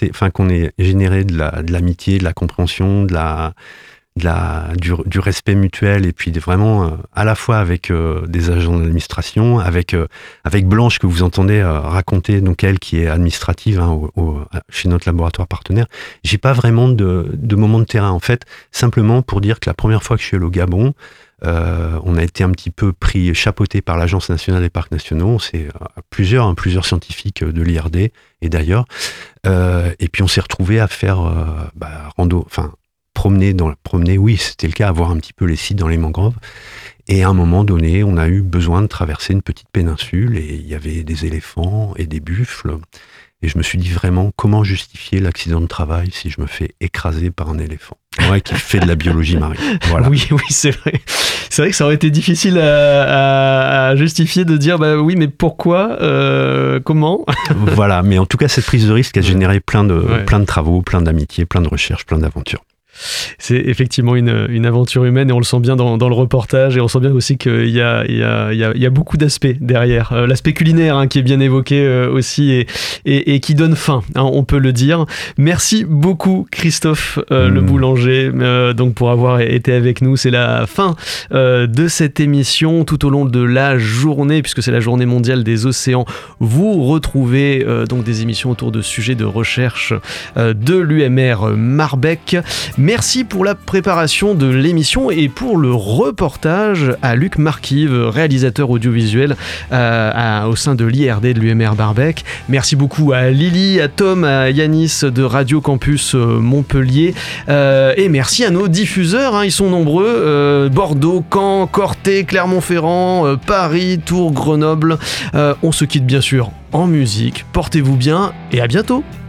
qu'on ait généré de l'amitié, de la compréhension, du respect mutuel, et puis vraiment à la fois avec des agents d'administration, avec Blanche que vous entendez raconter, donc elle qui est administrative chez notre laboratoire partenaire. J'ai pas vraiment de moment de terrain, en fait, simplement pour dire que la première fois que je suis allé au Gabon, on a été un petit peu chapeauté par l'Agence nationale des parcs nationaux. C'est plusieurs scientifiques de l'IRD et d'ailleurs, et puis on s'est retrouvés à faire promener, oui, c'était le cas, à voir un petit peu les sites dans les mangroves. Et à un moment donné, on a eu besoin de traverser une petite péninsule et il y avait des éléphants et des buffles. Et je me suis dit vraiment, comment justifier l'accident de travail si je me fais écraser par un éléphant ? Moi qui fais de la biologie marine. Voilà. Oui, c'est vrai. C'est vrai que ça aurait été difficile à justifier de dire, bah oui, mais pourquoi, comment ? Voilà, mais en tout cas, cette prise de risque a généré plein de travaux, plein d'amitiés, plein de recherches, plein d'aventures. C'est effectivement une aventure humaine et on le sent bien dans le reportage, et on sent bien aussi qu'il y a beaucoup d'aspects derrière. L'aspect culinaire qui est bien évoqué aussi et qui donne faim, on peut le dire. Merci beaucoup Christophe Le Boulanger donc pour avoir été avec nous. C'est la fin de cette émission. Tout au long de la journée, puisque c'est la journée mondiale des océans, vous retrouvez donc des émissions autour de sujets de recherche de l'UMR Marbec. Merci pour la préparation de l'émission et pour le reportage à Luc Marquive, réalisateur audiovisuel au sein de l'IRD de l'UMR Marbec. Merci beaucoup à Lily, à Tom, à Yanis de Radio Campus Montpellier. Et merci à nos diffuseurs, ils sont nombreux. Bordeaux, Caen, Corté, Clermont-Ferrand, Paris, Tours, Grenoble. On se quitte bien sûr en musique. Portez-vous bien et à bientôt.